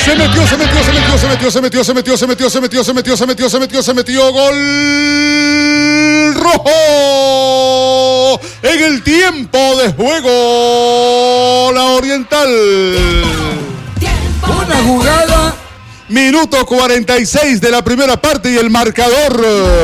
Se metió, gol rojo en el tiempo de juego, la Oriental. Una jugada. Minuto 46 de la primera parte y el marcador.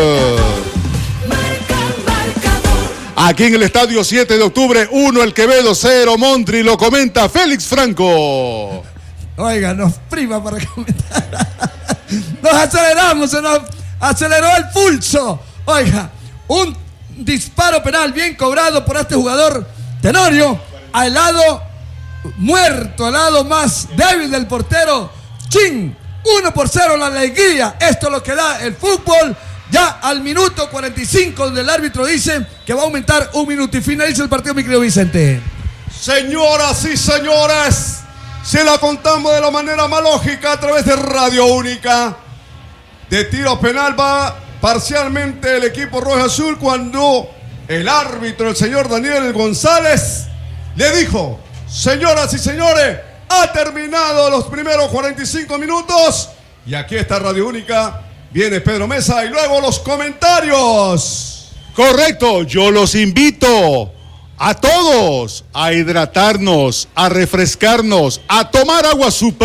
Aquí en el estadio 7 de octubre, 1 el Quevedo, 0 Montri, lo comenta Félix Franco. Oiga, nos priva para comentar. Nos aceleramos, se nos aceleró el pulso. Oiga, un disparo penal bien cobrado por este jugador Tenorio, al lado muerto, al lado más débil del portero Chin. 1-0 la alegría. Esto es lo que da el fútbol. Ya al minuto 45 donde el árbitro dice que va a aumentar 1 minuto y finaliza el partido, mi querido Vicente. Señoras y señores, se la contamos de la manera más lógica a través de Radio Única. De tiro penal va parcialmente el equipo rojo azul cuando el árbitro, el señor Daniel González, le dijo: señoras y señores, ha terminado los primeros 45 minutos. Y aquí está Radio Única. Viene Pedro Mesa y luego los comentarios. Correcto, yo los invito a todos a hidratarnos, a refrescarnos, a tomar agua super.